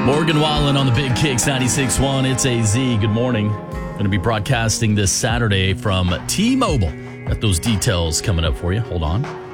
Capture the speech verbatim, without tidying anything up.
Morgan Wallen on the Big Kicks ninety-six point one. It's A Z. Good morning. Going to be broadcasting this Saturday from T-Mobile. Got those details coming up for you. Hold on.